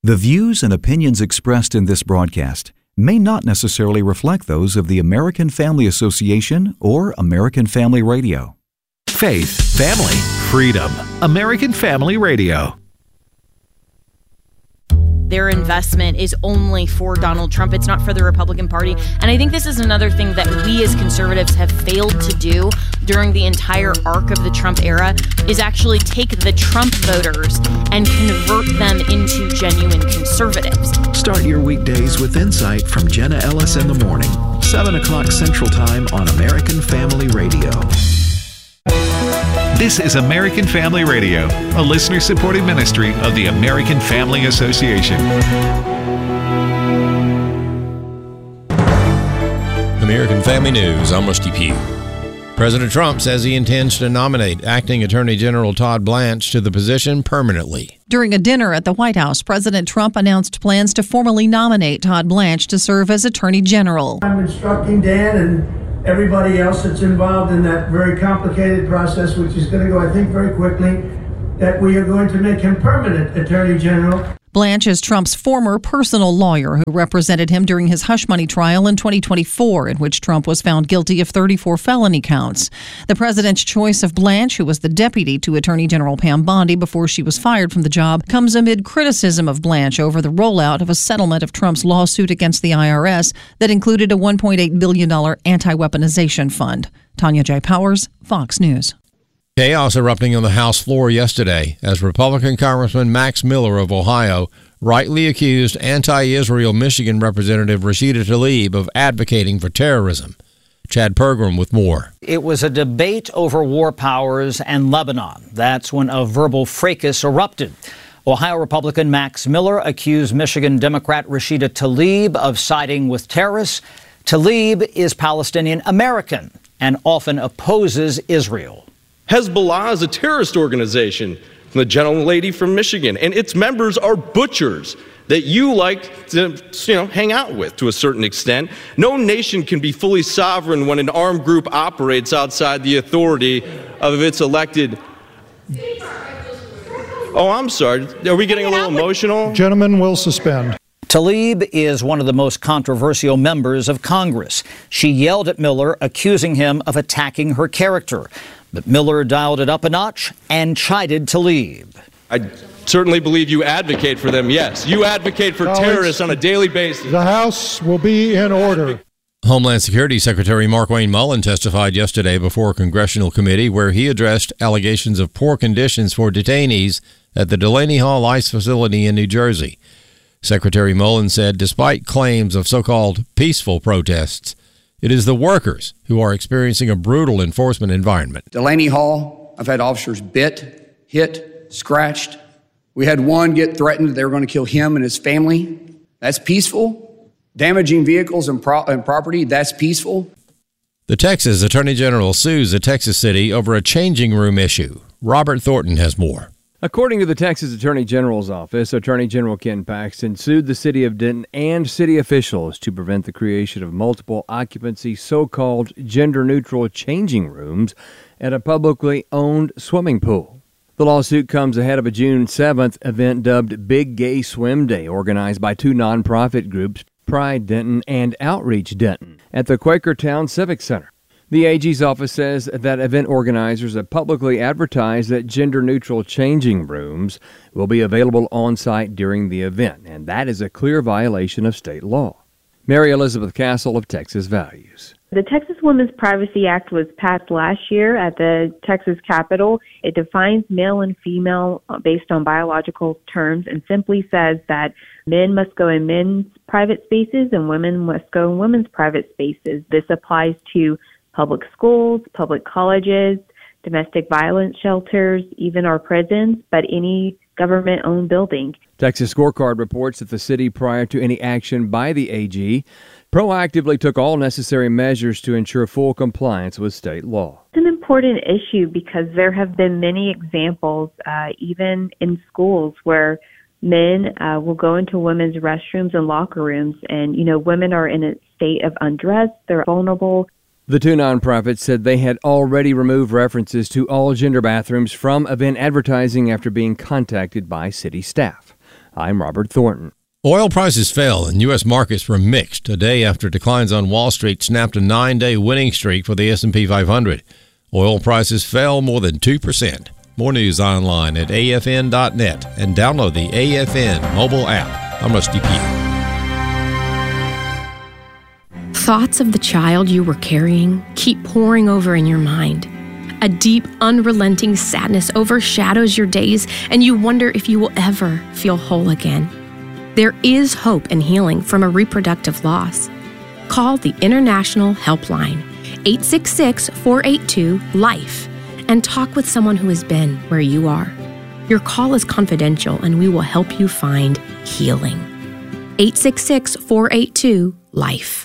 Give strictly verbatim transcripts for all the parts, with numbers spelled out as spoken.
The views and opinions expressed in this broadcast may not necessarily reflect those of the American Family Association or American Family Radio. Faith, family, freedom. American Family Radio. Their investment is only for Donald Trump. It's not for the Republican Party. And I think this is another thing that we as conservatives have failed to do during the entire arc of the Trump era is actually take the Trump voters and convert them into genuine conservatives. Start your weekdays with insight from Jenna Ellis in the morning, seven o'clock Central Time on American Family Radio. This is American Family Radio, a listener-supported ministry of the American Family Association. American Family News, I'm Rusty Pugh. President Trump says he intends to nominate Acting Attorney General Todd Blanche to the position permanently. During a dinner at the White House, President Trump announced plans to formally nominate Todd Blanche to serve as Attorney General. I'm instructing Dan and everybody else that's involved in that very complicated process, which is going to go, I think, very quickly, that we are going to make him permanent Attorney General. Blanche is Trump's former personal lawyer who represented him during his hush money trial in twenty twenty-four, in which Trump was found guilty of thirty-four felony counts. The president's choice of Blanche, who was the deputy to Attorney General Pam Bondi before she was fired from the job, comes amid criticism of Blanche over the rollout of a settlement of Trump's lawsuit against the I R S that included a one point eight billion dollars anti-weaponization fund. Tanya J. Powers, Fox News. Chaos erupting on the House floor yesterday as Republican Congressman Max Miller of Ohio rightly accused anti-Israel Michigan Representative Rashida Tlaib of advocating for terrorism. Chad Pergram with more. It was a debate over war powers and Lebanon. That's when a verbal fracas erupted. Ohio Republican Max Miller accused Michigan Democrat Rashida Tlaib of siding with terrorists. Tlaib is Palestinian American and often opposes Israel. Hezbollah is a terrorist organization from the gentlelady from Michigan, and its members are butchers that you like to, you know, hang out with to a certain extent. No nation can be fully sovereign when an armed group operates outside the authority of its elected. Oh, I'm sorry. Are we getting a little emotional? Gentlemen will suspend. Tlaib is one of the most controversial members of Congress. She yelled at Miller, accusing him of attacking her character. But Miller dialed it up a notch and chided Tlaib. I certainly believe you advocate for them, yes. You advocate for Colleagues, terrorists on a daily basis. The House will be in order. Homeland Security Secretary Markwayne Mullin testified yesterday before a congressional committee where he addressed allegations of poor conditions for detainees at the Delaney Hall ICE facility in New Jersey. Secretary Mullin said despite claims of so-called peaceful protests, it is the workers who are experiencing a brutal enforcement environment. Delaney Hall, I've had officers bit, hit, scratched. We had one get threatened that they were going to kill him and his family. That's peaceful. Damaging vehicles and, pro- and property, that's peaceful. The Texas Attorney General sues a Texas city over a changing room issue. Robert Thornton has more. According to the Texas Attorney General's office, Attorney General Ken Paxton sued the city of Denton and city officials to prevent the creation of multiple occupancy so-called gender-neutral changing rooms at a publicly owned swimming pool. The lawsuit comes ahead of a June seventh event dubbed Big Gay Swim Day, organized by two nonprofit groups, Pride Denton and Outreach Denton, at the Quakertown Civic Center. The A G's office says that event organizers have publicly advertised that gender-neutral changing rooms will be available on-site during the event, and that is a clear violation of state law. Mary Elizabeth Castle of Texas Values. The Texas Women's Privacy Act was passed last year at the Texas Capitol. It defines male and female based on biological terms and simply says that men must go in men's private spaces and women must go in women's private spaces. This applies to public schools, public colleges, domestic violence shelters, even our prisons, but any government-owned building. Texas Scorecard reports that the city, prior to any action by the A G, proactively took all necessary measures to ensure full compliance with state law. It's an important issue because there have been many examples, uh, even in schools, where men uh, will go into women's restrooms and locker rooms, and, you know, women are in a state of undress, they're vulnerable. The two nonprofits said they had already removed references to all gender bathrooms from event advertising after being contacted by city staff. I'm Robert Thornton. Oil prices fell and U S markets were mixed a day after declines on Wall Street snapped a nine-day winning streak for the S and P five hundred. Oil prices fell more than two percent. More news online at A F N dot net and download the A F N mobile app. I'm Rusty Pugh. Thoughts of the child you were carrying keep pouring over in your mind. A deep, unrelenting sadness overshadows your days, and you wonder if you will ever feel whole again. There is hope and healing from a reproductive loss. Call the International Helpline, eight six six, four eight two, LIFE, and talk with someone who has been where you are. Your call is confidential, and we will help you find healing. eight six six, four eight two, LIFE.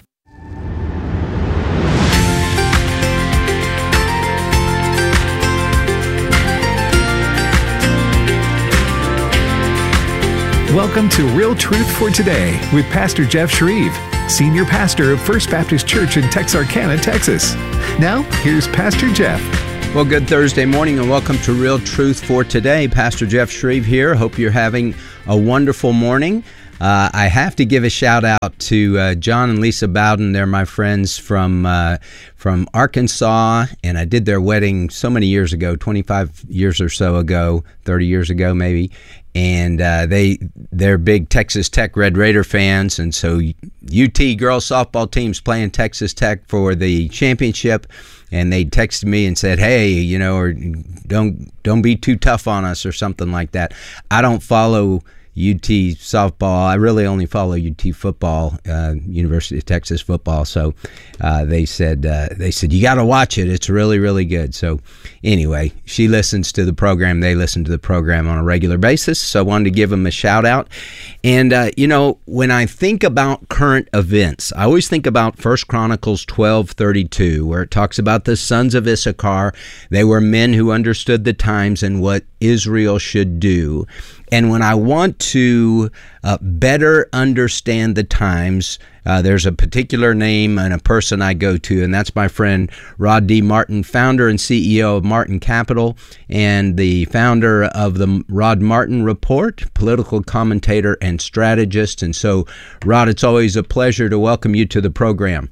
Welcome to Real Truth for Today with Pastor Jeff Shreve, Senior Pastor of First Baptist Church in Texarkana, Texas. Now, here's Pastor Jeff. Well, good Thursday morning and welcome to Real Truth for Today. Pastor Jeff Shreve here. Hope you're having a wonderful morning. Uh, I have to give a shout out to uh, John and Lisa Bowden. They're my friends from uh, from Arkansas, and I did their wedding so many years ago, twenty-five years or so ago, thirty years ago maybe. And uh, they, they're big Texas Tech Red Raider fans, and so U T girls softball team's playing Texas Tech for the championship, and they texted me and said, hey, you know, or don't don't be too tough on us or something like that. I don't follow U T softball. I really only follow U T football, uh, University of Texas football. So uh, they said uh, they said you got to watch it. It's really really good. So anyway, she listens to the program. They listen to the program on a regular basis. So I wanted to give them a shout out. And uh, you know, when I think about current events, I always think about First Chronicles twelve thirty-two, where it talks about the sons of Issachar. They were men who understood the times and what Israel should do. And when I want to uh, better understand the times, uh, there's a particular name and a person I go to, and that's my friend Rod D. Martin, founder and C E O of Martin Capital, and the founder of the Rod Martin Report, political commentator and strategist. And so, Rod, it's always a pleasure to welcome you to the program.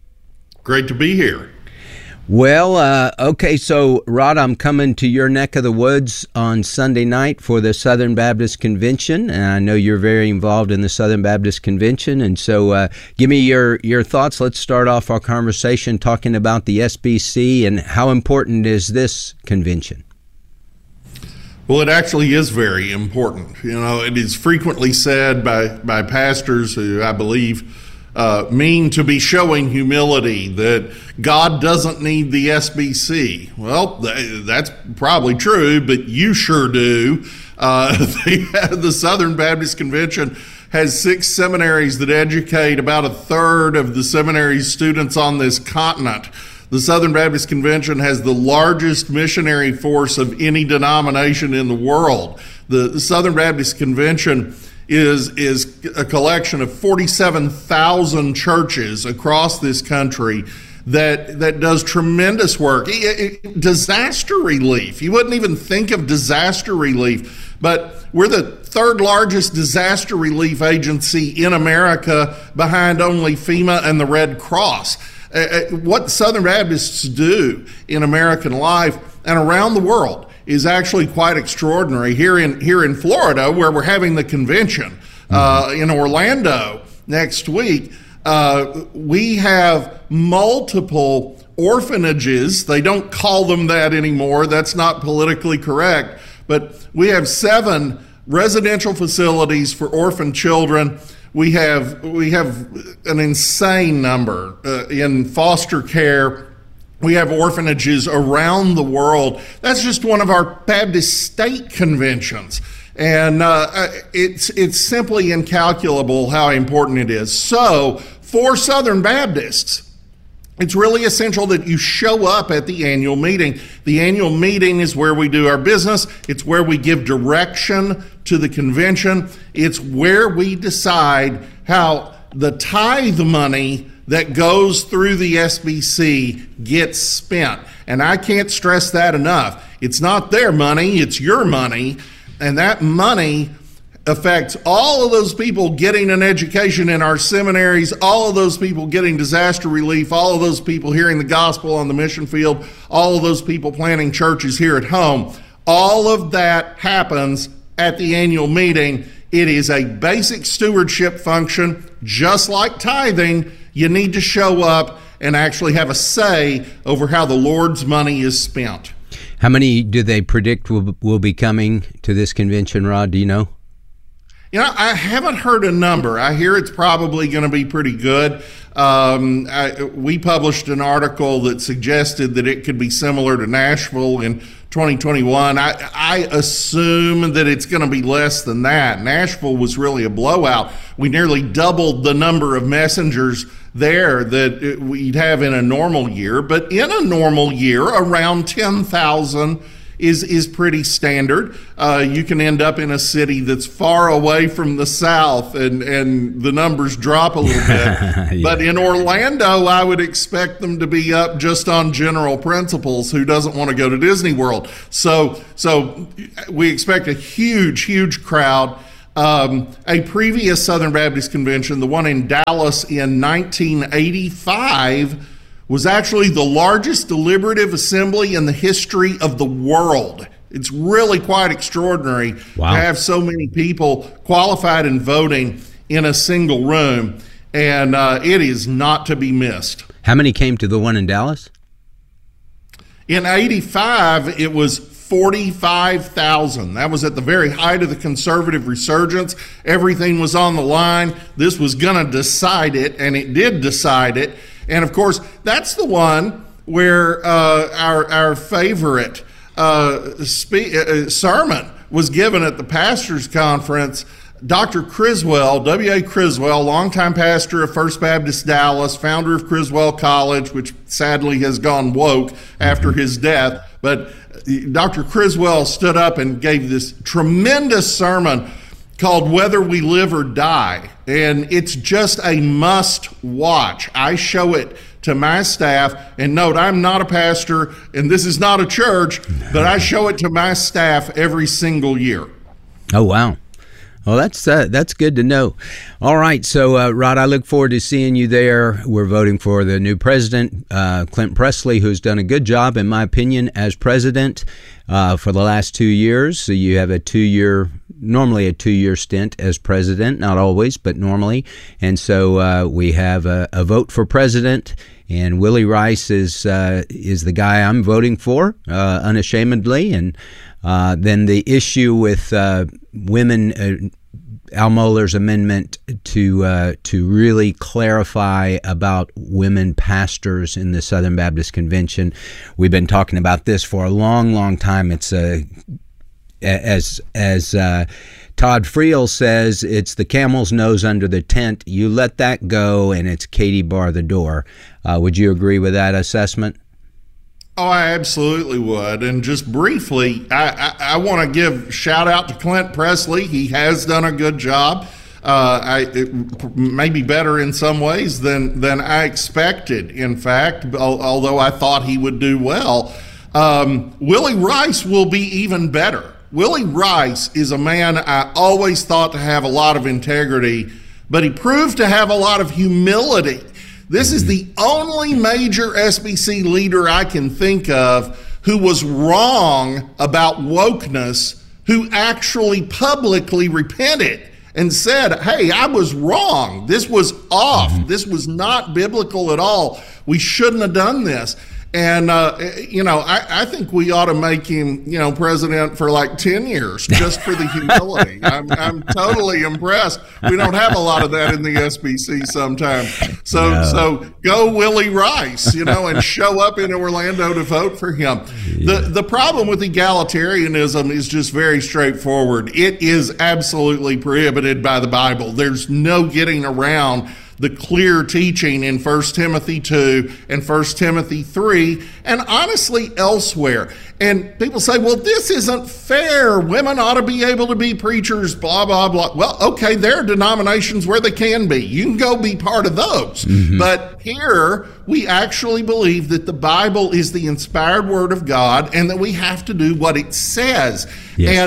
Great to be here. Well, uh, okay, so Rod, I'm coming to your neck of the woods on Sunday night for the Southern Baptist Convention, and I know you're very involved in the Southern Baptist Convention, and so uh, give me your, your thoughts. Let's start off our conversation talking about the S B C and how important is this convention? Well, it actually is very important. You know, it is frequently said by, by pastors who I believe Uh, mean to be showing humility, that God doesn't need the S B C. Well, th- that's probably true, but you sure do. Uh, the, the Southern Baptist Convention has six seminaries that educate about a third of the seminary students on this continent. The Southern Baptist Convention has the largest missionary force of any denomination in the world. The, the Southern Baptist Convention is is a collection of forty-seven thousand churches across this country that that does tremendous work. It, it, disaster relief. You wouldn't even think of disaster relief, but we're the third largest disaster relief agency in America, behind only FEMA and the Red Cross. Uh, what Southern Baptists do in American life and around the world is actually quite extraordinary. Here in here in Florida, where we're having the convention uh, in Orlando next week, uh, we have multiple orphanages. They don't call them that anymore. That's not politically correct. But we have seven residential facilities for orphan children. We have we have an insane number uh, in foster care. We have orphanages around the world. That's just one of our Baptist state conventions. And uh, it's it's simply incalculable how important it is. So for Southern Baptists, it's really essential that you show up at the annual meeting. The annual meeting is where we do our business. It's where we give direction to the convention. It's where we decide how the tithe money that goes through the S B C gets spent. And I can't stress that enough. It's not their money, it's your money. And that money affects all of those people getting an education in our seminaries, all of those people getting disaster relief, all of those people hearing the gospel on the mission field, all of those people planting churches here at home. All of that happens at the annual meeting. It is a basic stewardship function, just like tithing. You need to show up and actually have a say over how the Lord's money is spent. How many do they predict will, will be coming to this convention, Rod? Do you know? You know, I haven't heard a number. I hear it's probably going to be pretty good. Um, I, we published an article that suggested that it could be similar to Nashville in twenty twenty-one. I, I assume that it's going to be less than that. Nashville was really a blowout. We nearly doubled the number of messengers there that we'd have in a normal year. But in a normal year, around ten thousand is is pretty standard. Uh, you can end up in a city that's far away from the South, and, and the numbers drop a little bit. Yeah. But in Orlando, I would expect them to be up just on general principles. Who doesn't want to go to Disney World? So, so we expect a huge, huge crowd. Um, a previous Southern Baptist Convention, the one in Dallas in nineteen eighty-five, was actually the largest deliberative assembly in the history of the world. It's really quite extraordinary wow. to have so many people qualified and voting in a single room, and uh, it is not to be missed. How many came to the one in Dallas? In eighty-five, it was forty-five thousand. That was at the very height of the conservative resurgence. Everything was on the line. This was going to decide it, and it did decide it. And of course, that's the one where uh, our our favorite uh, spe- uh, sermon was given at the pastors' conference. Doctor Criswell, W A Criswell, longtime pastor of First Baptist Dallas, founder of Criswell College, which sadly has gone woke after his death. But Doctor Criswell stood up and gave this tremendous sermon called Whether We Live or Die. And it's just a must watch. I show it to my staff, and note, I'm not a pastor and this is not a church, but I show it to my staff every single year. Oh, wow. Well, that's uh, that's good to know. All right, so uh, Rod, I look forward to seeing you there. We're voting for the new president, uh, Clint Presley, who's done a good job, in my opinion, as president uh, for the last two years. So you have a two-year, normally a two-year stint as president, not always, but normally. And so uh, we have a, a vote for president. And Willie Rice is uh, is the guy I'm voting for, uh, unashamedly. And uh, then the issue with uh, women, uh, Al Mohler's amendment to uh, to really clarify about women pastors in the Southern Baptist Convention. We've been talking about this for a long, long time. It's a as as uh, Todd Friel says, it's the camel's nose under the tent. You let that go, and it's Katie bar the door. Uh, would you agree with that assessment? Oh, I absolutely would. And just briefly, I, I, I want to give shout out to Clint Presley. He has done a good job. Uh, I, it, maybe better in some ways than, than I expected, in fact, although I thought he would do well. Um, Willie Rice will be even better. Willie Rice is a man I always thought to have a lot of integrity, but he proved to have a lot of humility. This is the only major S B C leader I can think of who was wrong about wokeness, who actually publicly repented and said, hey, I was wrong. This was off. This was not biblical at all. We shouldn't have done this. And, uh, you know, I, I think we ought to make him, you know, president for like ten years just for the humility. I'm, I'm totally impressed. We don't have a lot of that in the S B C sometimes. So, no. so go Willie Rice, you know, and show up in Orlando to vote for him. Yeah. The, the problem with egalitarianism is just very straightforward. It is absolutely prohibited by the Bible. There's no getting around the clear teaching in First Timothy two and First Timothy three, and honestly elsewhere. And people say, well, this isn't fair. Women ought to be able to be preachers, blah, blah, blah. Well, okay, there are denominations where they can be. You can go be part of those. Mm-hmm. But here, we actually believe that the Bible is the inspired word of God and that we have to do what it says. Yes. And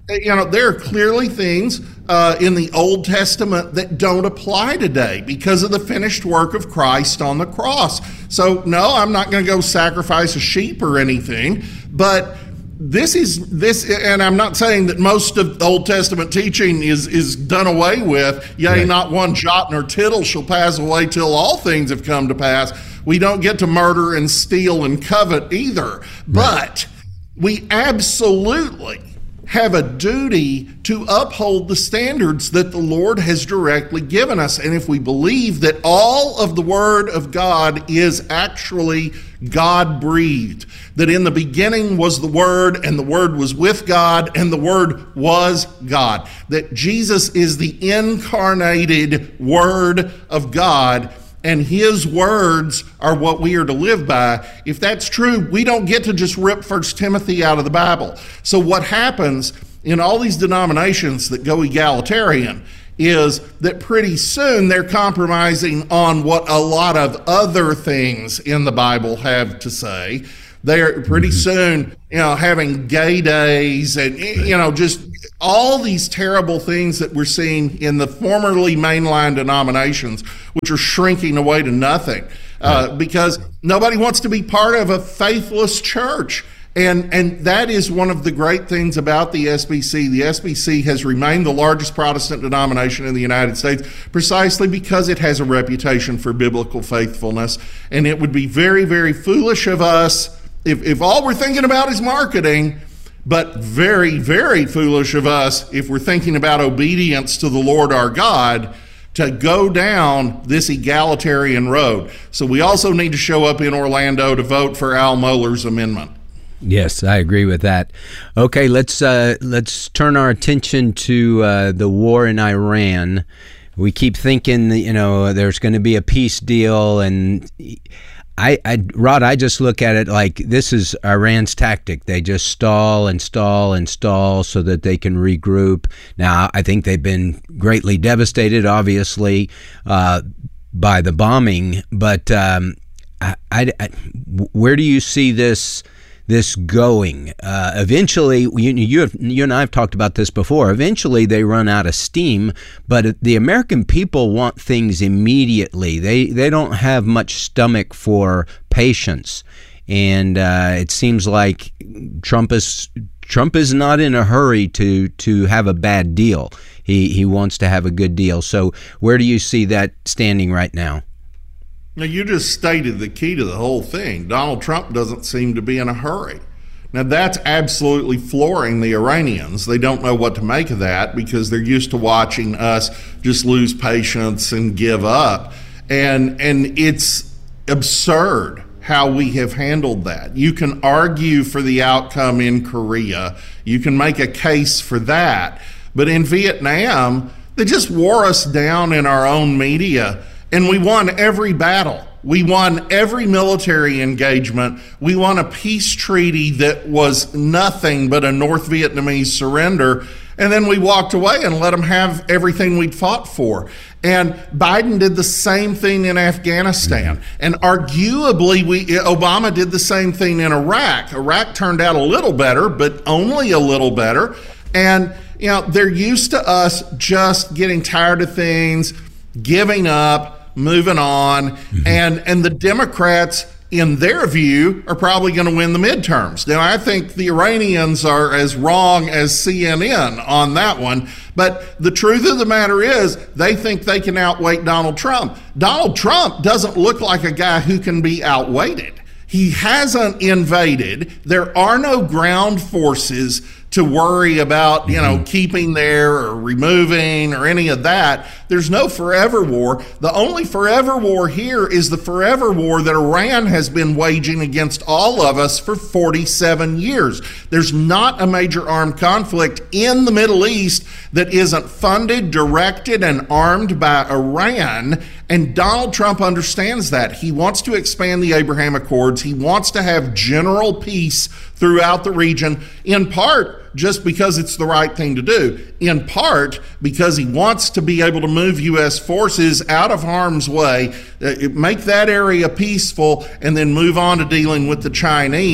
you know, there are clearly things uh, in the Old Testament that don't apply today because of the finished work of Christ on the cross. So, no, I'm not going to go sacrifice a sheep or anything, but this is this, and I'm not saying that most of the Old Testament teaching is is done away with. Yea, right. Not one jot nor tittle shall pass away till all things have come to pass. We don't get to murder and steal and covet either, right. But we absolutely have a duty to uphold the standards that the Lord has directly given us. And if we believe that all of the Word of God is actually God-breathed, that in the beginning was the Word, and the Word was with God, and the Word was God, that Jesus is the incarnated Word of God, and His words are what we are to live by. If that's true, we don't get to just rip First Timothy out of the Bible. So what happens in all these denominations that go egalitarian is that pretty soon they're compromising on what a lot of other things in the Bible have to say. They're pretty soon, you know, having gay days and, you know, just all these terrible things that we're seeing in the formerly mainline denominations, which are shrinking away to nothing uh, because nobody wants to be part of a faithless church. And and that is one of the great things about the S B C. The S B C has remained the largest Protestant denomination in the United States precisely because it has a reputation for biblical faithfulness. And it would be very, very foolish of us if, if all we're thinking about is marketing, but very, very foolish of us if we're thinking about obedience to the Lord our God, to go down this egalitarian road. So we also need to show up in Orlando to vote for Al Mohler's amendment. Yes, I agree with that. Okay, let's uh, let's turn our attention to uh, the war in Iran. We keep thinking, you know, there's going to be a peace deal, and I, I, Rod, I just look at it like this is Iran's tactic. They just stall and stall and stall so that they can regroup. Now, I think they've been greatly devastated, obviously, uh, by the bombing. But um, I, I, I, where do you see this? This going? Uh, eventually, you, you, have, you and I have talked about this before. Eventually, they run out of steam. But the American people want things immediately. They they don't have much stomach for patience, and uh, it seems like Trump is Trump is not in a hurry to to have a bad deal. He he wants to have a good deal. So, where do you see that standing right now? Now, you just stated the key to the whole thing. Donald Trump doesn't seem to be in a hurry. Now, that's absolutely flooring the Iranians. They don't know what to make of that because they're used to watching us just lose patience and give up. And, and it's absurd how we have handled that. You can argue for the outcome in Korea. You can make a case for that. But in Vietnam, they just wore us down in our own media. And we won every battle. We won every military engagement. We won a peace treaty that was nothing but a North Vietnamese surrender. And then we walked away and let them have everything we'd fought for. And Biden did the same thing in Afghanistan. And arguably, we, Obama did the same thing in Iraq. Iraq turned out a little better, but only a little better. And, you know, they're used to us just getting tired of things, giving up, moving on, mm-hmm. and and the Democrats, in their view, are probably going to win the midterms. Now, I think the Iranians are as wrong as C N N on that one, but the truth of the matter is they think they can outweight Donald Trump. Donald Trump doesn't look like a guy who can be outweighted. He hasn't invaded. There are no ground forces to worry about, you know, keeping there or removing or any of that. There's no forever war. The only forever war here is the forever war that Iran has been waging against all of us for forty-seven years. There's not a major armed conflict in the Middle East that isn't funded, directed, and armed by Iran. And Donald Trump understands that. He wants to expand the Abraham Accords. He wants to have general peace throughout the region, in part just because it's the right thing to do, in part because he wants to be able to move U S forces out of harm's way, uh, make that area peaceful, and then move on to dealing with the Chinese.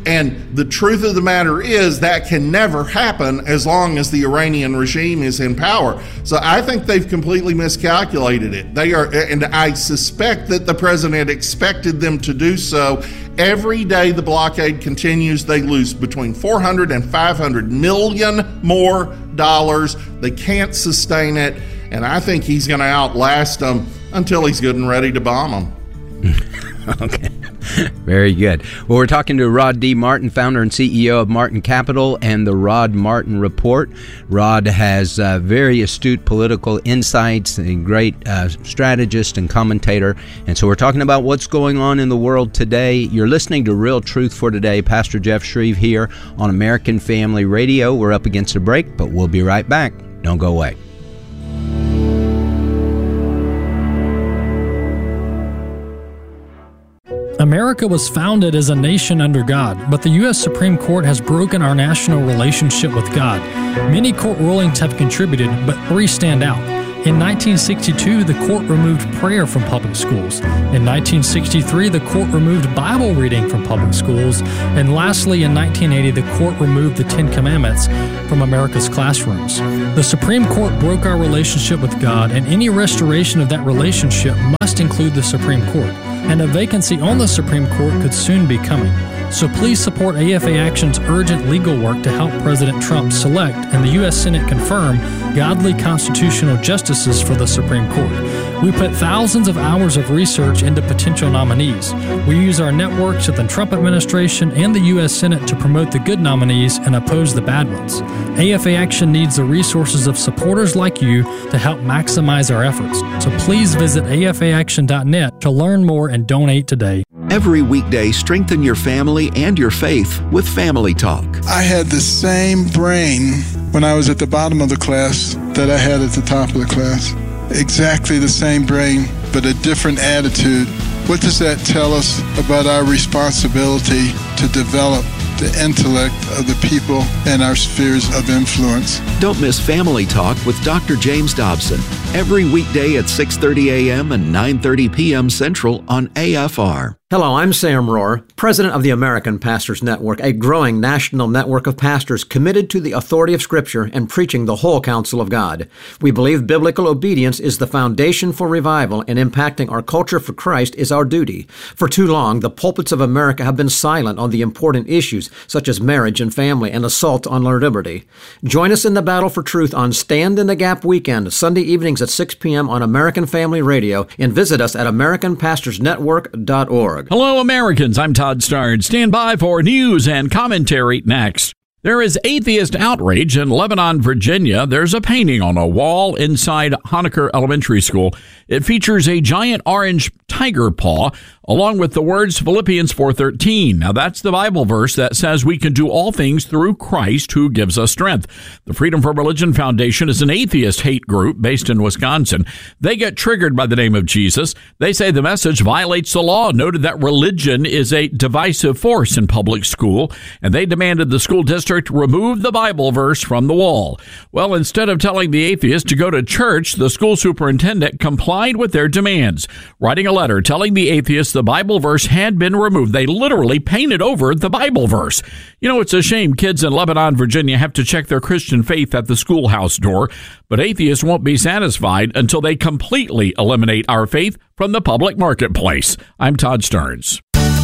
And the truth of the matter is that can never happen as long as the Iranian regime is in power. So I think they've completely miscalculated it. They are, and I suspect that the president expected them to do so. Every day the blockade continues, they lose between four hundred and five hundred million more dollars. They can't sustain it. And I think he's going to outlast them until he's good and ready to bomb them. Okay. Very good. Well, we're talking to Rod D. Martin, founder and C E O of Martin Capital and the Rod Martin Report. Rod has uh, very astute political insights, a great uh, strategist and commentator. And so we're talking about what's going on in the world today. You're listening to Real Truth for Today. Pastor Jeff Shreve here on American Family Radio. We're up against a break, but we'll be right back. Don't go away. America was founded as a nation under God, but the U S Supreme Court has broken our national relationship with God. Many court rulings have contributed, but three stand out. In nineteen sixty-two, the court removed prayer from public schools. In nineteen sixty-three, the court removed Bible reading from public schools. And lastly, in nineteen eighty, the court removed the Ten Commandments from America's classrooms. The Supreme Court broke our relationship with God, and any restoration of that relationship must include the Supreme Court. And a vacancy on the Supreme Court could soon be coming. So please support A F A Action's urgent legal work to help President Trump select and the U S Senate confirm godly constitutional justices for the Supreme Court. We put thousands of hours of research into potential nominees. We use our networks at the Trump administration and the U S Senate to promote the good nominees and oppose the bad ones. A F A Action needs the resources of supporters like you to help maximize our efforts. So please visit A F A action dot net to learn more and donate today. Every weekday, strengthen your family and your faith with Family Talk. I had the same brain when I was at the bottom of the class that I had at the top of the class. Exactly the same brain, but a different attitude. What does that tell us about our responsibility to develop the intellect of the people in our spheres of influence? Don't miss Family Talk with Doctor James Dobson every weekday at six thirty a.m. and nine thirty p.m. Central on A F R. Hello, I'm Sam Rohr, president of the American Pastors Network, a growing national network of pastors committed to the authority of Scripture and preaching the whole counsel of God. We believe biblical obedience is the foundation for revival, and impacting our culture for Christ is our duty. For too long, the pulpits of America have been silent on the important issues such as marriage and family and assault on our liberty. Join us in the battle for truth on Stand in the Gap weekend, Sunday evenings at six p.m. on American Family Radio, and visit us at american pastors network dot org. Hello, Americans. I'm Todd Starnes. Stand by for news and commentary next. There is atheist outrage in Lebanon, Virginia. There's a painting on a wall inside Honaker Elementary School. It features a giant orange tiger paw, along with the words Philippians four thirteen. Now, that's the Bible verse that says we can do all things through Christ who gives us strength. The Freedom for Religion Foundation is an atheist hate group based in Wisconsin. They get triggered by the name of Jesus. They say the message violates the law, noted that religion is a divisive force in public school, and they demanded the school district remove the Bible verse from the wall. Well, instead of telling the atheist to go to church, the school superintendent complied with their demands, writing a letter telling the atheist the Bible verse had been removed. They literally painted over the Bible verse. You know, it's a shame kids in Lebanon, Virginia have to check their Christian faith at the schoolhouse door, but atheists won't be satisfied until they completely eliminate our faith from the public marketplace. I'm Todd Starnes.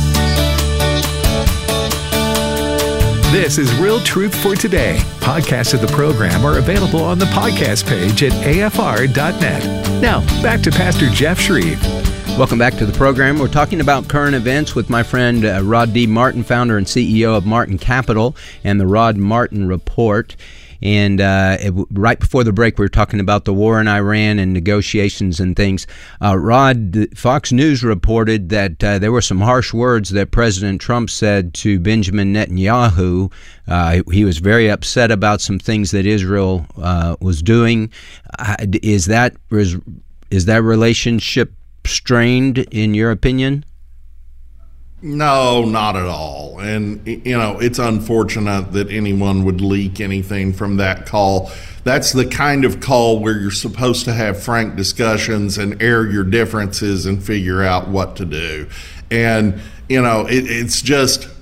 This is Real Truth for Today. Podcasts of the program are available on the podcast page at A F R dot net. Now, back to Pastor Jeff Shreve. Welcome back to the program. We're talking about current events with my friend uh, Rod D. Martin, founder and C E O of Martin Capital and the Rod Martin Report. And uh, it, right before the break, we were talking about the war in Iran and negotiations and things. Uh, Rod, Fox News reported that uh, there were some harsh words that President Trump said to Benjamin Netanyahu. Uh, he was very upset about some things that Israel uh, was doing. Uh, is that is, is that relationship strained, in your opinion? No, not at all. And, you know, it's unfortunate that anyone would leak anything from that call. That's the kind of call where you're supposed to have frank discussions and air your differences and figure out what to do. And, you know, it, it's just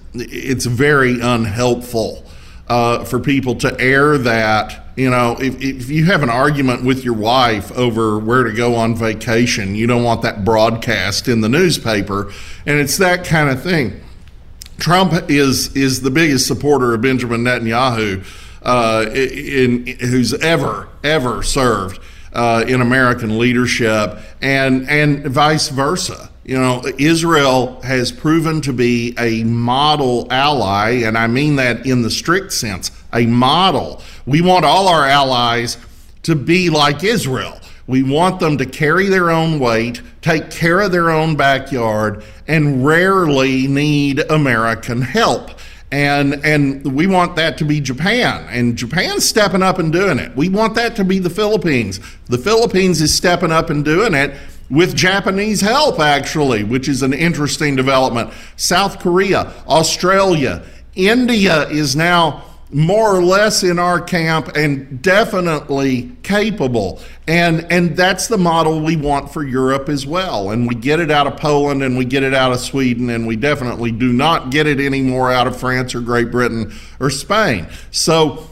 it's very unhelpful uh, for people to air that. You know, if, if you have an argument with your wife over where to go on vacation, you don't want that broadcast in the newspaper, and it's that kind of thing. Trump is is the biggest supporter of Benjamin Netanyahu uh, in, in who's ever ever served uh, in American leadership, and and vice versa. You know, Israel has proven to be a model ally, and I mean that in the strict sense, a model. We want all our allies to be like Israel. We want them to carry their own weight, take care of their own backyard, and rarely need American help. And and we want that to be Japan, and Japan's stepping up and doing it. We want that to be the Philippines. The Philippines is stepping up and doing it with Japanese help, actually, which is an interesting development. South Korea, Australia, India is now more or less in our camp and definitely capable. And and that's the model we want for Europe as well. And we get it out of Poland, and we get it out of Sweden, and we definitely do not get it anymore out of France or Great Britain or Spain. So,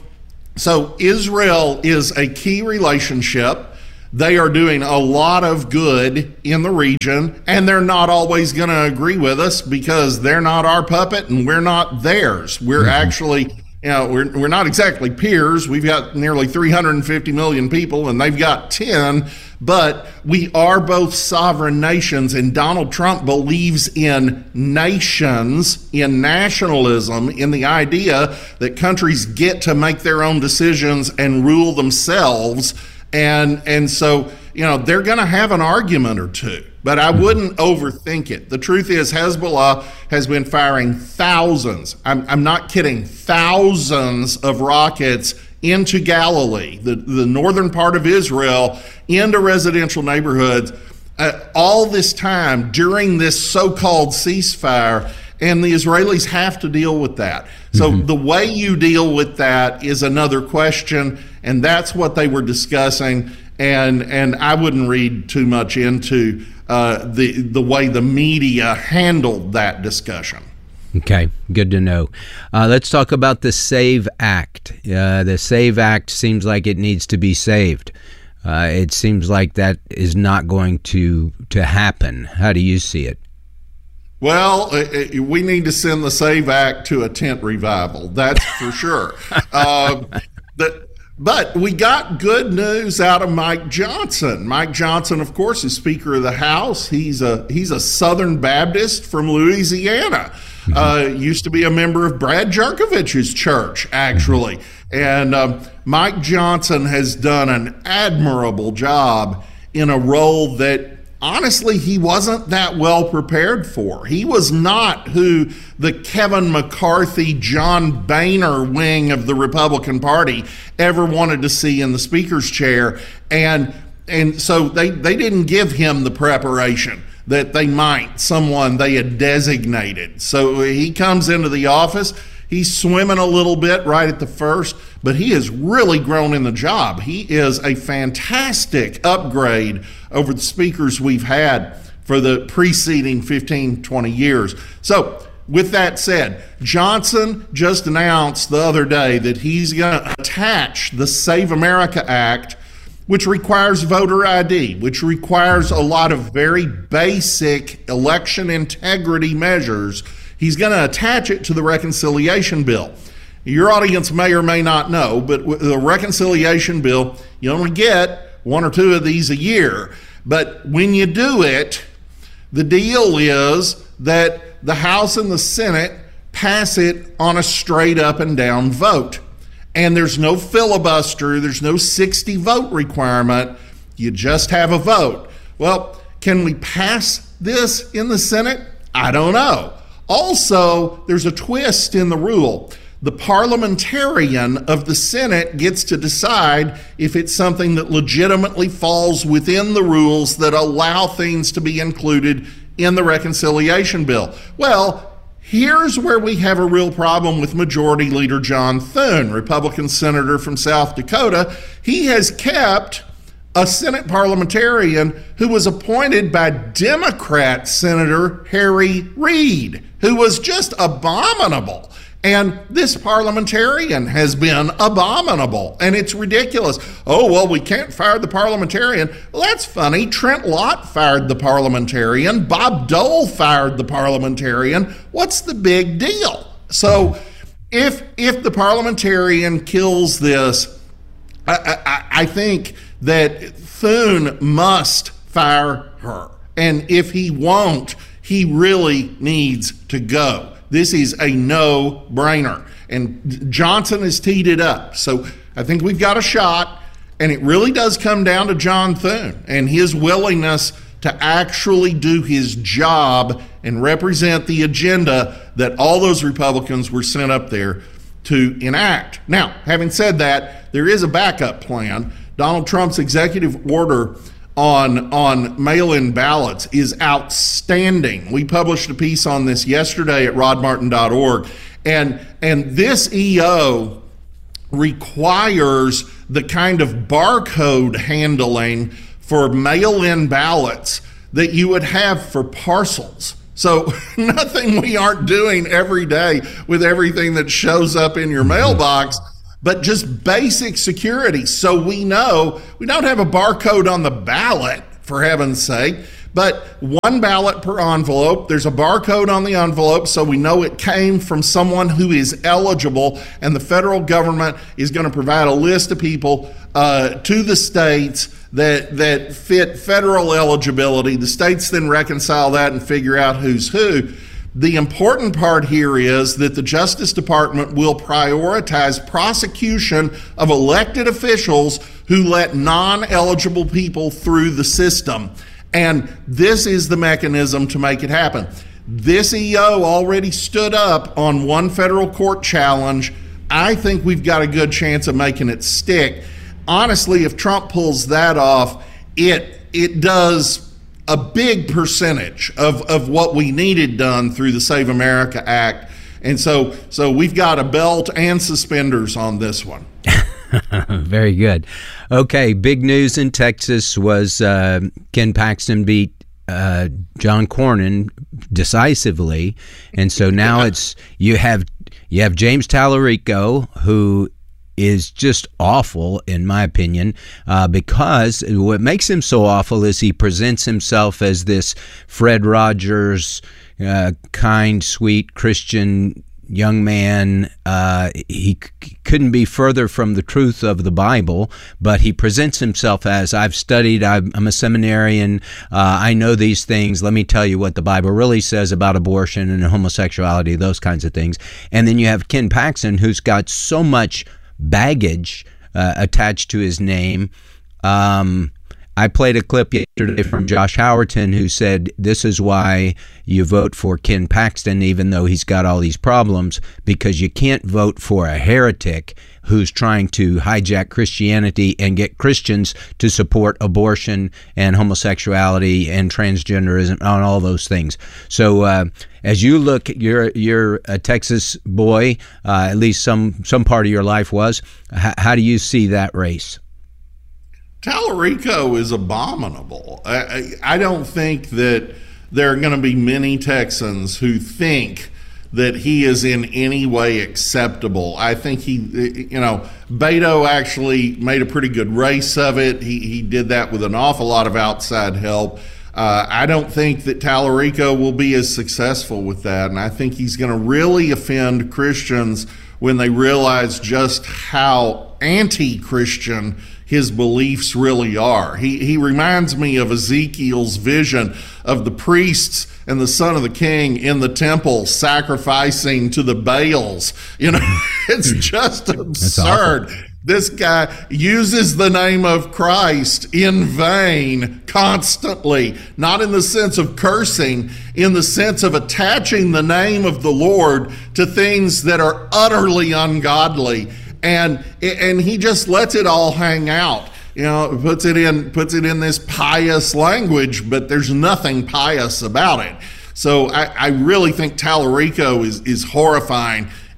so Israel is a key relationship. They are doing a lot of good in the region, and they're not always going to agree with us because they're not our puppet and we're not theirs. We're mm-hmm. actually, you know, we're, we're not exactly peers. We've got nearly three hundred fifty million people, and they've got ten, but we are both sovereign nations, and Donald Trump believes in nations, in nationalism, in the idea that countries get to make their own decisions and rule themselves. And and so, you know, they're going to have an argument or two, but I wouldn't overthink it. The truth is Hezbollah has been firing thousands, I'm, I'm not kidding, thousands of rockets into Galilee, the, the northern part of Israel, into residential neighborhoods, uh, all this time during this so-called ceasefire. And the Israelis have to deal with that. So mm-hmm. the way you deal with that is another question, and that's what they were discussing. And and I wouldn't read too much into uh, the the way the media handled that discussion. Okay, good to know. Uh, let's talk about the SAVE Act. Uh, the SAVE Act seems like it needs to be saved. Uh, it seems like that is not going to to happen. How do you see it? Well, uh, we need to send the SAVE Act to a tent revival. That's for sure. uh, the, but we got good news out of Mike Johnson. Mike Johnson, of course, is Speaker of the House. He's a he's a Southern Baptist from Louisiana. Mm-hmm. Uh, used to be a member of Brad Jerkovich's church, actually. Mm-hmm. And um, Mike Johnson has done an admirable job in a role that, honestly, he wasn't that well prepared for. He was not who the Kevin McCarthy, John Boehner wing of the Republican Party ever wanted to see in the speaker's chair. And and so they, they didn't give him the preparation that they might, someone they had designated. So he comes into the office. He's swimming a little bit right at the first, but he has really grown in the job. He is a fantastic upgrade over the speakers we've had for the preceding fifteen, twenty years. So with that said, Johnson just announced the other day that he's going to attach the Save America Act, which requires voter I D, which requires a lot of very basic election integrity measures. He's going to attach it to the reconciliation bill. Your audience may or may not know, but with the reconciliation bill, you only get one or two of these a year. But when you do it, the deal is that the House and the Senate pass it on a straight up and down vote. And there's no filibuster, there's no sixty vote requirement. You just have a vote. Well, can we pass this in the Senate? I don't know. Also, there's a twist in the rule. The parliamentarian of the Senate gets to decide if it's something that legitimately falls within the rules that allow things to be included in the reconciliation bill. Well, here's where we have a real problem with Majority Leader John Thune, Republican senator from South Dakota. He has kept a Senate parliamentarian who was appointed by Democrat Senator Harry Reid, who was just abominable. And this parliamentarian has been abominable, and it's ridiculous. Oh, well, we can't fire the parliamentarian. Well, that's funny. Trent Lott fired the parliamentarian. Bob Dole fired the parliamentarian. What's the big deal? So if if the parliamentarian kills this, I, I, I think that Thune must fire her. And if he won't, he really needs to go. This is a no-brainer. And Johnson has teed it up. So I think we've got a shot. And it really does come down to John Thune and his willingness to actually do his job and represent the agenda that all those Republicans were sent up there to enact. Now, having said that, there is a backup plan. Donald Trump's executive order on on mail-in ballots is outstanding. We published a piece on this yesterday at rod martin dot org, and and this E O requires the kind of barcode handling for mail-in ballots that you would have for parcels. So nothing we aren't doing every day with everything that shows up in your mailbox, but just basic security. So we know we don't have a barcode on the ballot, for heaven's sake, but one ballot per envelope. There's a barcode on the envelope, so we know it came from someone who is eligible, and the federal government is going to provide a list of people uh, to the states that that fit federal eligibility. The states then reconcile that and figure out who's who. The important part here is that the Justice Department will prioritize prosecution of elected officials who let non-eligible people through the system. And this is the mechanism to make it happen. This E O already stood up on one federal court challenge. I think we've got a good chance of making it stick. Honestly, if Trump pulls that off, it it does a big percentage of, of what we needed done through the Save America Act. And so so we've got a belt and suspenders on this one. Very good. Okay, big news in Texas was uh, Ken Paxton beat uh, John Cornyn decisively. And so now yeah. it's you have you have James Tallarico, who is just awful, in my opinion, uh, because what makes him so awful is he presents himself as this Fred Rogers, uh, kind, sweet Christian young man. Uh, he c- couldn't be further from the truth of the Bible, but he presents himself as, I've studied, I'm, I'm a seminarian, uh, I know these things, let me tell you what the Bible really says about abortion and homosexuality, those kinds of things. And then you have Ken Paxton, who's got so much baggage uh, attached to his name. Um, I played a clip yesterday from Josh Howerton, who said this is why you vote for Ken Paxton, even though he's got all these problems, because you can't vote for a heretic who's trying to hijack Christianity and get Christians to support abortion and homosexuality and transgenderism and all those things. So uh, as you look, you're you're a Texas boy, uh, at least some some part of your life was. H- how do you see that race? Tallarico is abominable. I, I don't think that there are going to be many Texans who think that he is in any way acceptable. I think he, you know, Beto actually made a pretty good race of it. He he did that with an awful lot of outside help. Uh, I don't think that Tallarico will be as successful with that, and I think he's going to really offend Christians when they realize just how anti-Christian his beliefs really are. He he reminds me of Ezekiel's vision of the priests and the son of the king in the temple sacrificing to the Baals. You know, it's just absurd. This guy uses the name of Christ in vain constantly, not in the sense of cursing, in the sense of attaching the name of the Lord to things that are utterly ungodly. And and he just lets it all hang out, you know, puts it in puts it in this pious language, but there's nothing pious about it. So I, I really think Tallarico is is horrifying,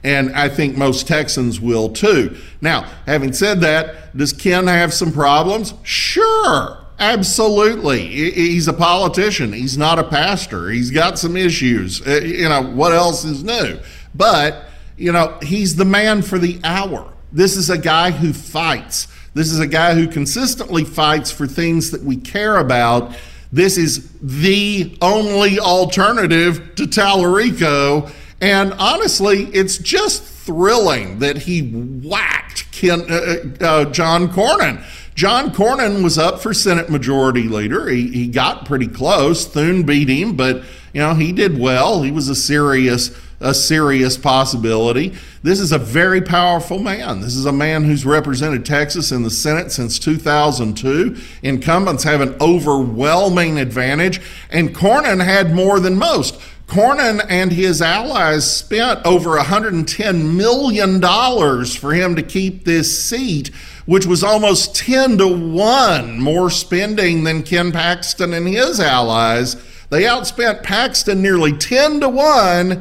And I think most Texans will too. Now, having said that, does Ken have some problems? Sure, absolutely. He's a politician. He's not a pastor. He's got some issues. You know, what else is new? But, you know, he's the man for the hour. This is a guy who fights. This is a guy who consistently fights for things that we care about. This is the only alternative to Tallarico. And honestly, it's just thrilling that he whacked Ken, uh, uh, John Cornyn. John Cornyn was up for Senate Majority Leader. He, he got pretty close. Thune beat him, but you know he did well. He was a serious a serious possibility. This is a very powerful man. This is a man who's represented Texas in the Senate since two thousand two. Incumbents have an overwhelming advantage, and Cornyn had more than most. Cornyn and his allies spent over one hundred ten million dollars for him to keep this seat, which was almost ten to one more spending than Ken Paxton and his allies. They outspent Paxton nearly ten to one,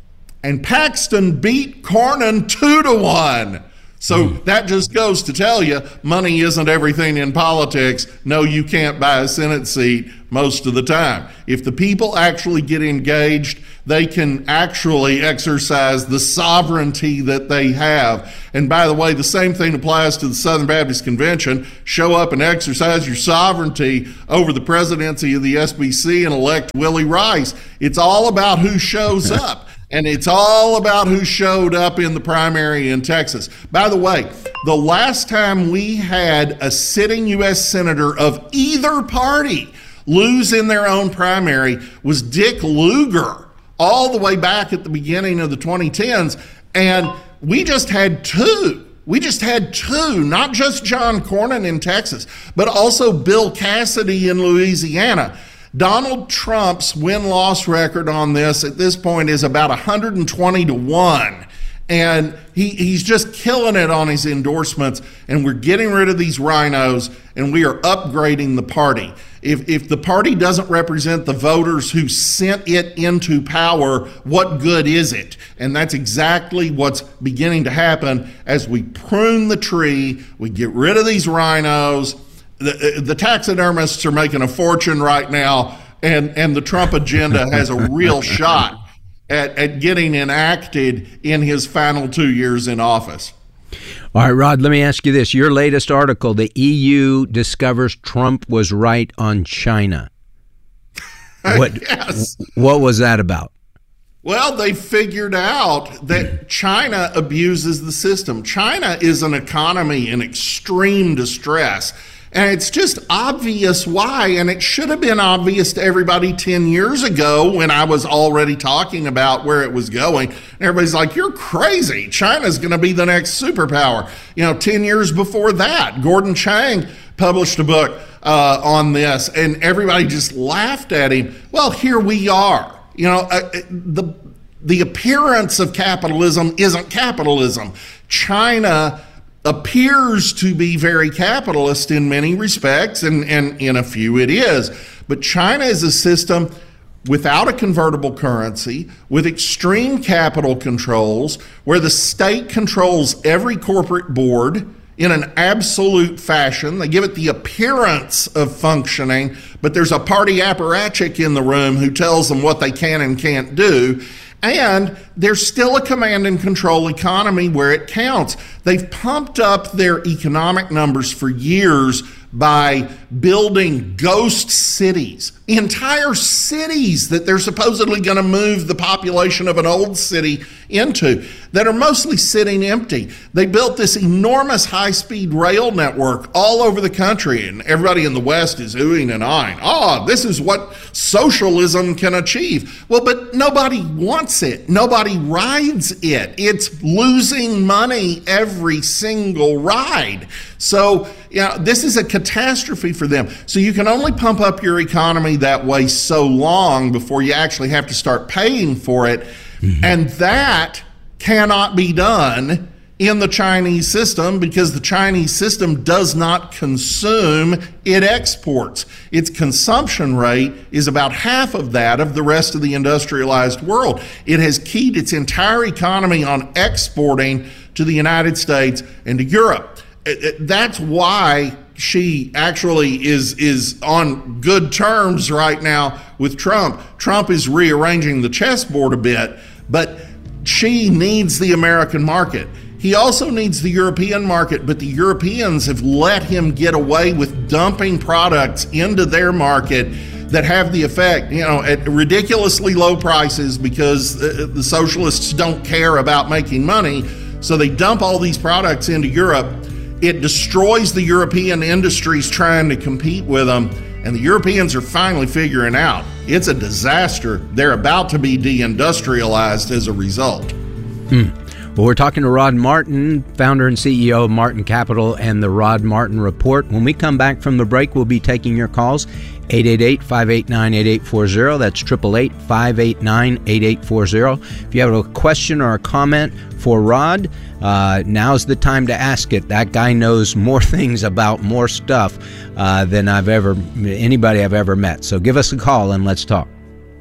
and Paxton beat Cornyn two to one. So mm. that just goes to tell you, money isn't everything in politics. No, you can't buy a Senate seat most of the time. If the people actually get engaged, they can actually exercise the sovereignty that they have. And by the way, the same thing applies to the Southern Baptist Convention. Show up and exercise your sovereignty over the presidency of the S B C and elect Willie Rice. It's all about who shows up. And it's all about who showed up in the primary in Texas. By the way, the last time we had a sitting U S senator of either party lose in their own primary was Dick Lugar, all the way back at the beginning of the twenty tens. And we just had two. We just had two, not just John Cornyn in Texas, but also Bill Cassidy in Louisiana. Donald Trump's win-loss record on this at this point is about one hundred twenty to one. And he, he's just killing it on his endorsements. And we're getting rid of these rhinos, and we are upgrading the party. If, if the party doesn't represent the voters who sent it into power, what good is it? And that's exactly what's beginning to happen as we prune the tree, we get rid of these rhinos. The, the taxidermists are making a fortune right now, and, and the Trump agenda has a real shot at, at getting enacted in his final two years in office. All right, Rod, let me ask you this. Your latest article, the E U discovers Trump was right on China. What, yes. What was that about? Well, they figured out that China abuses the system. China is an economy in extreme distress. And it's just obvious why, and it should have been obvious to everybody ten years ago when I was already talking about where it was going. And everybody's like, you're crazy. China's going to be the next superpower. You know, ten years before that, Gordon Chang published a book uh, on this, and everybody just laughed at him. Well, here we are. You know, uh, the, the appearance of capitalism isn't capitalism. China appears to be very capitalist in many respects, and, and in a few it is. But China is a system without a convertible currency, with extreme capital controls, where the state controls every corporate board in an absolute fashion. They give it the appearance of functioning, but there's a party apparatchik in the room who tells them what they can and can't do. And there's still a command and control economy where it counts. They've pumped up their economic numbers for years by building ghost cities, entire cities that they're supposedly going to move the population of an old city into, that are mostly sitting empty. They built this enormous high-speed rail network all over the country, and everybody in the West is oohing and eyeing. Oh, this is what socialism can achieve. Well, but nobody wants it. Nobody rides it. It's losing money every single ride. So, you know, this is a catastrophe for them. So you can only pump up your economy that way so long before you actually have to start paying for it. Mm-hmm. And that cannot be done in the Chinese system because the Chinese system does not consume, it exports. Its consumption rate is about half of that of the rest of the industrialized world. It has keyed its entire economy on exporting to the United States and to Europe. That's why she actually is is on good terms right now with Trump. Trump is rearranging the chessboard a bit, but Xi needs the American market. He also needs the European market, but the Europeans have let him get away with dumping products into their market that have the effect, you know, at ridiculously low prices because the socialists don't care about making money. So they dump all these products into Europe. It destroys the European industries trying to compete with them. And the Europeans are finally figuring out it's a disaster. They're about to be deindustrialized as a result. Hmm. Well, we're talking to Rod Martin, founder and C E O of Martin Capital and the Rod Martin Report. When we come back from the break, we'll be taking your calls. eight eight eight, five eight nine, eight eight four zero. That's eight eight eight, five eight nine, eight eight four zero. If you have a question or a comment for Rod, uh, now's the time to ask it. That guy knows more things about more stuff uh, than I've ever, anybody I've ever met. So give us a call and let's talk.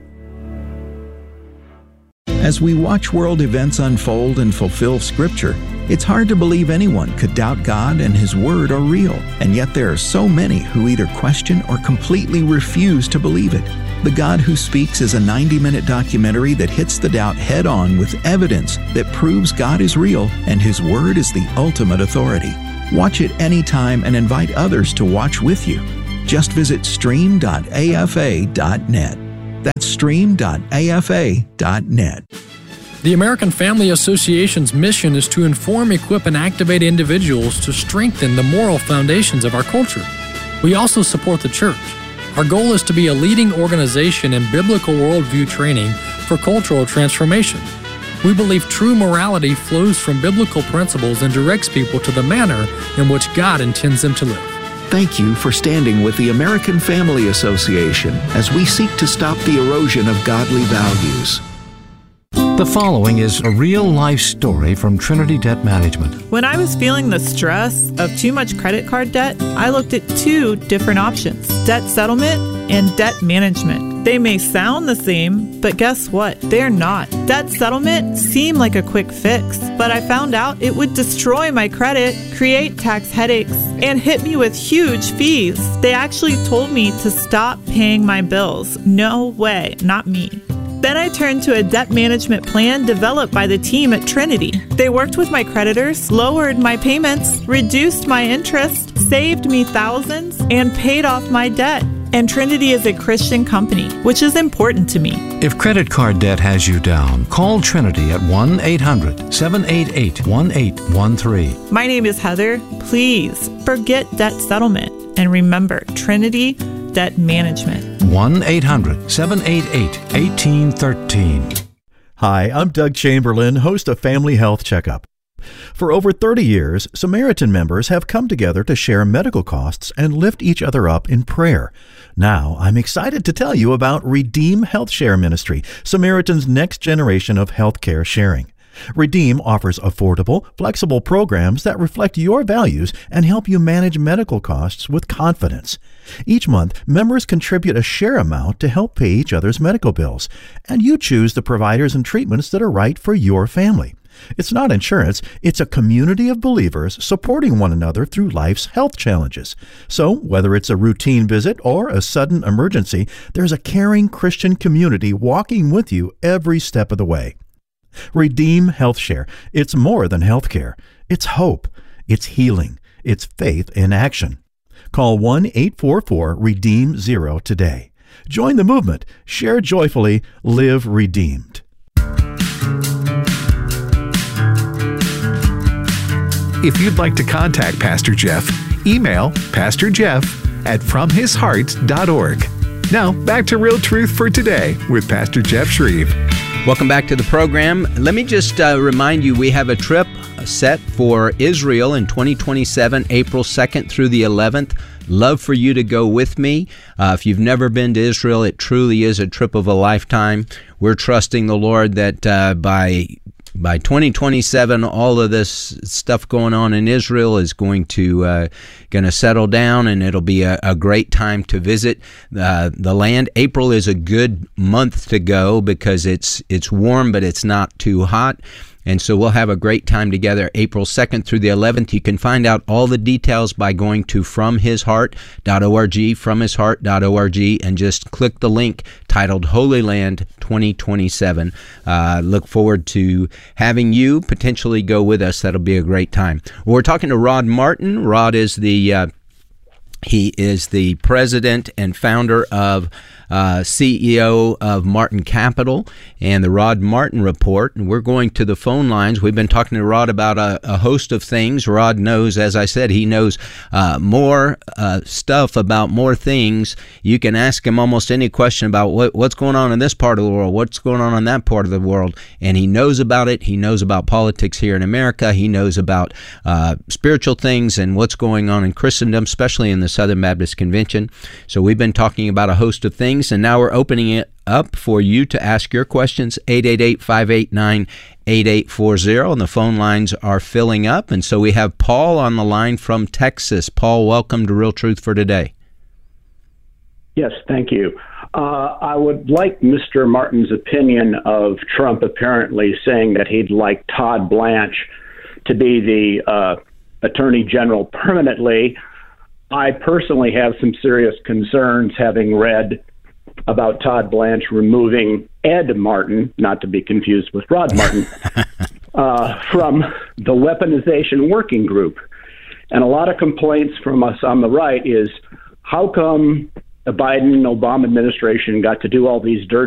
As we watch world events unfold and fulfill Scripture, it's hard to believe anyone could doubt God and His Word are real, and yet there are so many who either question or completely refuse to believe it. The God Who Speaks is a ninety-minute documentary that hits the doubt head-on with evidence that proves God is real and His Word is the ultimate authority. Watch it anytime and invite others to watch with you. Just visit stream dot a f a dot net. That's stream dot a f a dot net. The American Family Association's mission is to inform, equip, and activate individuals to strengthen the moral foundations of our culture. We also support the church. Our goal is to be a leading organization in biblical worldview training for cultural transformation. We believe true morality flows from biblical principles and directs people to the manner in which God intends them to live. Thank you for standing with the American Family Association as we seek to stop the erosion of godly values. The following is a real-life story from Trinity Debt Management. When I was feeling the stress of too much credit card debt, I looked at two different options: debt settlement and debt management. They may sound the same, but guess what? They're not. Debt settlement seemed like a quick fix, but I found out it would destroy my credit, create tax headaches, and hit me with huge fees. They actually told me to stop paying my bills. No way, not me. Then I turned to a debt management plan developed by the team at Trinity. They worked with my creditors, lowered my payments, reduced my interest, saved me thousands, and paid off my debt. And Trinity is a Christian company, which is important to me. If credit card debt has you down, call Trinity at one eight hundred, seven eight eight, one eight one three. My name is Heather. Please forget debt settlement and remember Trinity Debt Management. one eight hundred, seven eight eight, one eight one three. Hi, I'm Doug Chamberlain, host of Family Health Checkup. For over thirty years, Samaritan members have come together to share medical costs and lift each other up in prayer. Now, I'm excited to tell you about Redeem Health Share Ministry, Samaritan's next generation of healthcare sharing. Redeem offers affordable, flexible programs that reflect your values and help you manage medical costs with confidence. Each month, members contribute a share amount to help pay each other's medical bills, and you choose the providers and treatments that are right for your family. It's not insurance, it's a community of believers supporting one another through life's health challenges. So, whether it's a routine visit or a sudden emergency, there's a caring Christian community walking with you every step of the way. Redeem Health Share. It's more than healthcare. It's hope. It's healing. It's faith in action. Call one eight four four, REDEEM zero today. Join the movement. Share joyfully. Live redeemed. If you'd like to contact Pastor Jeff, email Pastor Jeff at from his heart dot org. Now, back to Real Truth for Today with Pastor Jeff Shreve. Welcome back to the program. Let me just uh, remind you, we have a trip set for Israel in twenty twenty-seven, April second through the eleventh. Love for you to go with me. Uh, if you've never been to Israel, it truly is a trip of a lifetime. We're trusting the Lord that uh, by by twenty twenty-seven, all of this stuff going on in Israel is going to uh, going to settle down, and it'll be a, a great time to visit uh, the land. April is a good month to go because it's it's warm, but it's not too hot. And so we'll have a great time together April second through the eleventh. You can find out all the details by going to from his heart dot org, from his heart dot org, and just click the link titled Holy Land twenty twenty-seven. Uh, look forward to having you potentially go with us. That'll be a great time. Well, we're talking to Rod Martin. Rod is the uh, he is the president and founder of Uh, C E O of Martin Capital and the Rod Martin Report. And we're going to the phone lines. We've been talking to Rod about a, a host of things. Rod knows, as I said, he knows uh, more uh, stuff about more things. You can ask him almost any question about what, what's going on in this part of the world, what's going on in that part of the world, and he knows about it. He knows about politics here in America. He knows about uh, spiritual things and what's going on in Christendom, especially in the Southern Baptist Convention. So we've been talking about a host of things. And now we're opening it up for you to ask your questions, eight eight eight, five eight nine, eight eight four zero, and the phone lines are filling up. And so we have Paul on the line from Texas. Paul, welcome to Real Truth for Today. Yes, thank you. Uh, I would like Mister Martin's opinion of Trump apparently saying that he'd like Todd Blanche to be the uh, Attorney General permanently. I personally have some serious concerns, having read about Todd Blanche removing Ed Martin, not to be confused with Rod Martin, uh, from the weaponization working group. And a lot of complaints from us on the right is, how come the Biden-Obama administration got to do all these dirty